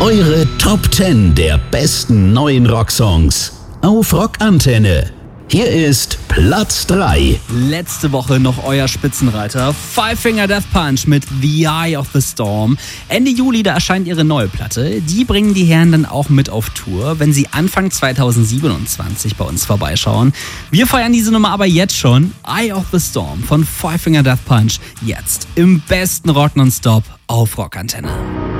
Eure Top 10 der besten neuen Rocksongs auf Rockantenne. Hier ist Platz 3. Letzte Woche noch euer Spitzenreiter Five Finger Death Punch mit The Eye of the Storm. Ende Juli, da erscheint ihre neue Platte. Die bringen die Herren dann auch mit auf Tour, wenn sie Anfang 2027 bei uns vorbeischauen. Wir feiern diese Nummer aber jetzt schon. Eye of the Storm von Five Finger Death Punch. Jetzt im besten Rock nonstop auf Rockantenne.